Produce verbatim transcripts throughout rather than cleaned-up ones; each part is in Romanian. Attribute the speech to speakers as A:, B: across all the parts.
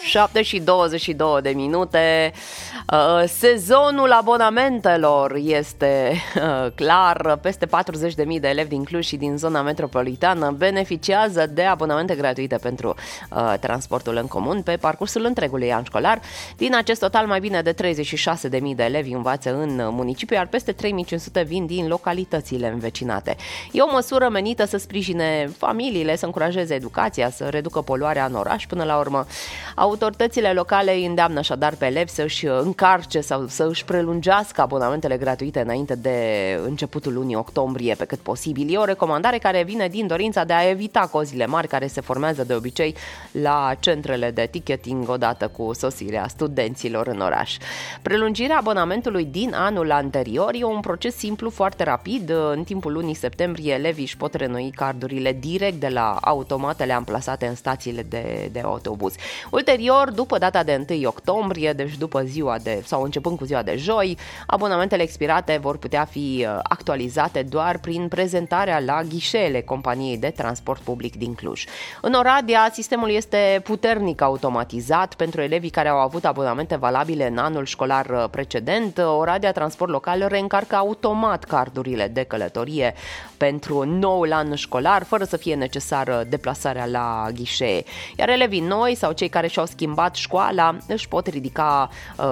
A: șapte și douăzeci și două de minute. Sezonul abonamentelor este clar. Peste patruzeci de mii de elevi din Cluj și din zona metropolitană beneficiază de abonamente gratuite pentru transportul în comun pe parcursul întregului an școlar. Din acest total, mai bine de treizeci și șase de mii de elevi învață în municipiu, iar peste trei mii cinci sute vin din localitățile învecinate. E o măsură menită să sprijine familiile, să încurajeze educația, să reducă poluarea în oraș. Până la urmă, autoritățile locale îi îndeamnă așadar pe elevi să își încarce sau să își prelungească abonamentele gratuite înainte de începutul lunii octombrie pe cât posibil. E o recomandare care vine din dorința de a evita cozile mari care se formează de obicei la centrele de ticketing odată cu sosirea studenților în oraș. Prelungirea abonamentului din anul anterior e un proces simplu, foarte rapid. În timpul lunii septembrie, elevii își pot renoi cardurile direct de la automatele amplasate în stațiile de, de autobuz. Ulterior, după data de întâi octombrie, deci după ziua de, sau începând cu ziua de joi, abonamentele expirate vor putea fi actualizate doar prin prezentarea la ghișeele companiei de transport public din Cluj. În Oradea, sistemul este puternic automatizat pentru elevii care au avut abonamente valabile în anul școlar precedent. Oradea Transport Local reîncarcă automat cardurile de călătorie pentru noul an școlar, fără să fie necesară deplasarea la ghișee. Iar elevii noi sau cei care și-au schimbat școala își pot ridica,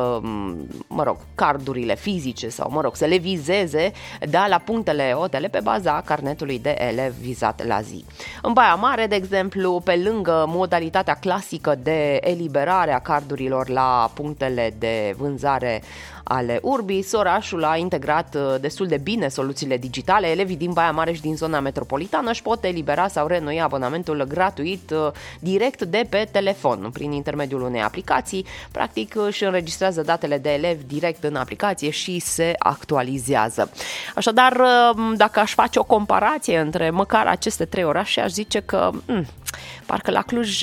A: mă rog, cardurile fizice sau, mă rog, să le vizeze, da, la punctele hotele pe baza carnetului de elev vizat la zi. În Baia Mare, de exemplu, pe lângă modalitatea clasică de eliberare a cardurilor la punctele de vânzare ale Urbis, orașul a integrat destul de bine soluțiile digitale. Elevii din Baia Mare și din zona metropolitană își pot elibera sau reînnoi abonamentul gratuit direct de pe telefon, prin intermediul unei aplicații. Practic își înregistrează datele de elevi direct în aplicație și se actualizează. Așadar, dacă aș face o comparație între măcar aceste trei orașe, aș zice că m- parcă la Cluj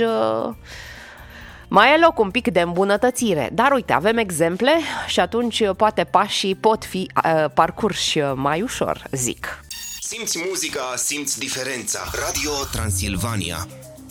A: mai e loc un pic de îmbunătățire, dar uite, avem exemple și atunci poate pașii pot fi uh, parcurși mai ușor, zic.
B: Simți muzica, simți diferența. Radio Transilvania.